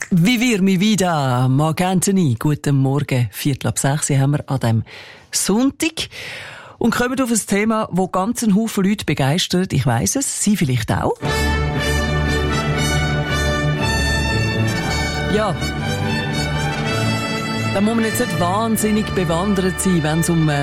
Wie wir mich wieder, Marc Anthony. Guten Morgen, 5:45 haben wir an diesem Sonntag. Und kommen auf ein Thema, das ganz einen Haufen Leute begeistert. Ich weiss es, Sie vielleicht auch. Ja, da muss man jetzt nicht wahnsinnig bewandert sein, wenn es um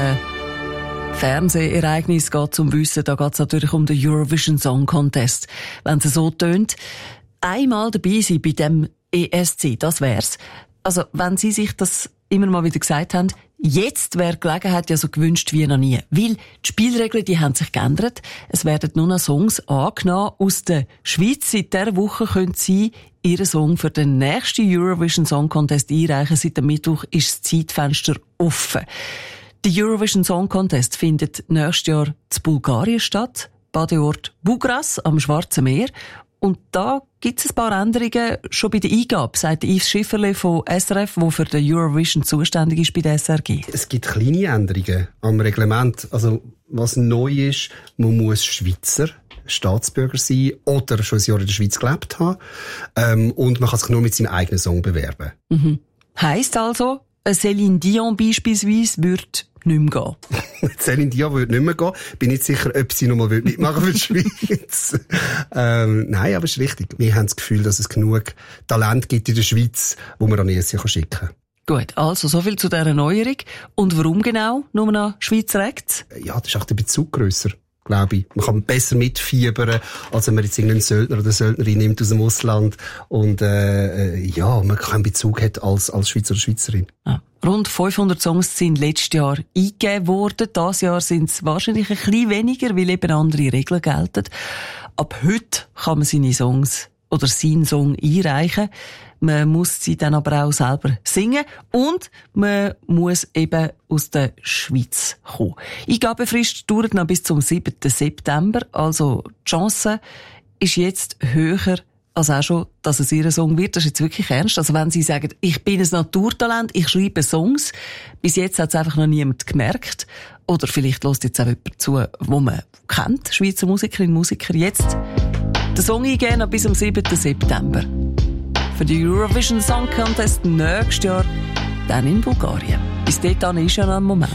Fernsehereignis geht, zum Wissen. Da geht es natürlich um den Eurovision Song Contest. Wenn es so tönt, einmal dabei sein bei dem ESC, das wär's. Also, wenn Sie sich das immer mal wieder gesagt haben, jetzt wäre die Gelegenheit ja so gewünscht wie noch nie. Weil die Spielregeln, die haben sich geändert. Es werden nur noch Songs angenommen aus der Schweiz. Seit dieser Woche können Sie Ihren Song für den nächsten Eurovision Song Contest einreichen. Seit dem Mittwoch ist das Zeitfenster offen. Der Eurovision Song Contest findet nächstes Jahr in Bulgarien statt. Badeort Bugras am Schwarzen Meer. Und da gibt es ein paar Änderungen schon bei der Eingabe, sagt Yves Schifferle von SRF, der für den Eurovision zuständig ist bei der SRG. Es gibt kleine Änderungen am Reglement. Also, was neu ist, man muss Schweizer Staatsbürger sein oder schon ein Jahr in der Schweiz gelebt haben. Und man kann sich nur mit seinem eigenen Song bewerben. Mhm. Heisst also, Céline Dion beispielsweise würde nicht mehr gehen. Céline Dion würde nicht mehr gehen. Bin nicht sicher, ob sie noch mal mitmachen für die Schweiz. Nein, aber es ist richtig. Wir haben das Gefühl, dass es genug Talent gibt in der Schweiz, wo man an ESC schicken kann. Gut, also so viel zu dieser Neuerung. Und warum genau nur noch Schweizer Acts? Ja, das ist auch der Bezug grösser, glaube ich. Man kann besser mitfiebern, als wenn man jetzt irgendeinen Söldner oder Söldnerin nimmt aus dem Ausland und ja, man keinen Bezug hat als Schweizer oder Schweizerin. Ja. Rund 500 Songs sind letztes Jahr eingegeben worden. Dieses Jahr sind es wahrscheinlich ein bisschen weniger, weil eben andere Regeln gelten. Ab heute kann man seine Songs oder seinen Song einreichen. Man muss sie dann aber auch selber singen und man muss eben aus der Schweiz kommen. Eingabefrist dauert noch bis zum 7. September, also die Chance ist jetzt höher als auch schon, dass es ihr Song wird. Das ist jetzt wirklich ernst. Also wenn Sie sagen, ich bin ein Naturtalent, ich schreibe Songs, bis jetzt hat es einfach noch niemand gemerkt. Oder vielleicht hört jetzt auch jemand zu, wo man kennt, Schweizer Musikerinnen und Musiker. Jetzt den Song eingeben bis am 7. September. Für den Eurovision Song Contest nächstes Jahr dann in Bulgarien. Bis dahin ist ja noch ein Moment.